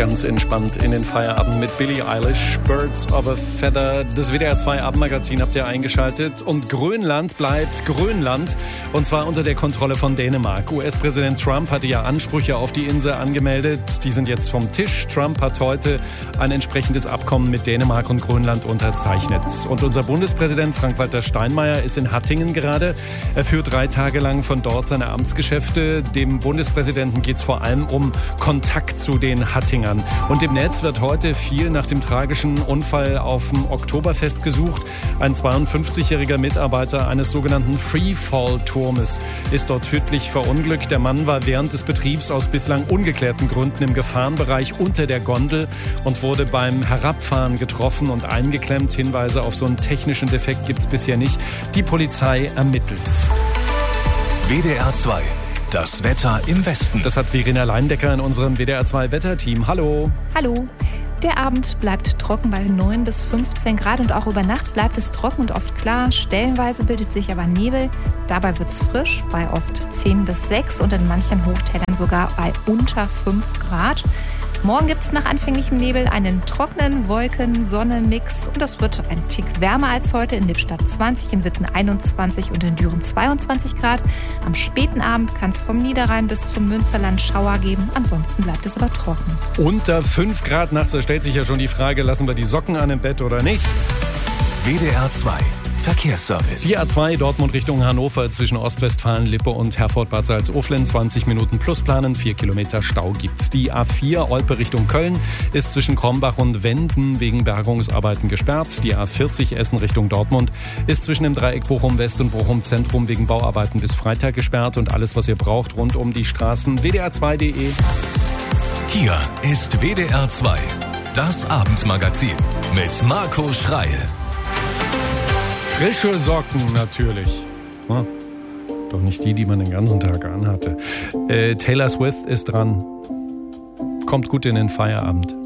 ganz entspannt in den Feierabend mit Billie Eilish, Birds of a Feather. Das WDR 2 Abendmagazin habt ihr eingeschaltet. Und Grönland bleibt Grönland, und zwar unter der Kontrolle von Dänemark. US-Präsident Trump hatte ja Ansprüche auf die Insel angemeldet. Die sind jetzt vom Tisch. Trump hat heute ein entsprechendes Abkommen mit Dänemark und Grönland unterzeichnet. Und unser Bundespräsident Frank-Walter Steinmeier ist in Hattingen gerade. Er führt 3 Tage lang von dort seine Amtsgeschäfte. Dem Bundespräsidenten geht es vor allem um Kontakt zu den Hattingern. Und im Netz wird heute viel nach dem tragischen Unfall auf dem Oktoberfest gesucht. Ein 52-jähriger Mitarbeiter eines sogenannten Freefall-Turmes ist dort tödlich verunglückt. Der Mann war während des Betriebs aus bislang ungeklärten Gründen im Gefahrenbereich unter der Gondel und wurde beim Herabfahren getroffen und eingeklemmt. Hinweise auf so einen technischen Defekt gibt es bisher nicht. Die Polizei ermittelt. WDR 2. Das Wetter im Westen. Das hat Verena Leindecker in unserem WDR 2 Wetterteam. Hallo. Hallo. Der Abend bleibt trocken bei 9 bis 15 Grad und auch über Nacht bleibt es trocken und oft klar. Stellenweise bildet sich aber Nebel. Dabei wird es frisch bei oft 10 bis 6 und in manchen Hochtälern sogar bei unter 5 Grad. Morgen gibt es nach anfänglichem Nebel einen trockenen Wolken-Sonne-Mix und das wird ein Tick wärmer als heute. In Lippstadt 20, in Witten 21 und in Düren 22 Grad. Am späten Abend kann es vom Niederrhein bis zum Münsterland Schauer geben. Ansonsten bleibt es aber trocken. Unter 5 Grad nachts, da stellt sich ja schon die Frage, lassen wir die Socken an im Bett oder nicht? WDR 2. Verkehrsservice. Die A2 Dortmund Richtung Hannover zwischen Ostwestfalen, Lippe und Herford-Bad Salzuflen. 20 Minuten plus planen, 4 Kilometer Stau gibt's. Die A4 Olpe Richtung Köln ist zwischen Krombach und Wenden wegen Bergungsarbeiten gesperrt. Die A40 Essen Richtung Dortmund ist zwischen dem Dreieck Bochum West und Bochum Zentrum wegen Bauarbeiten bis Freitag gesperrt. Und alles, was ihr braucht rund um die Straßen, wdr2.de. Hier ist WDR 2. Das Abendmagazin mit Marco Schreil. Frische Socken natürlich. Ja, doch nicht die man den ganzen Tag anhatte. Taylor Swift ist dran. Kommt gut in den Feierabend.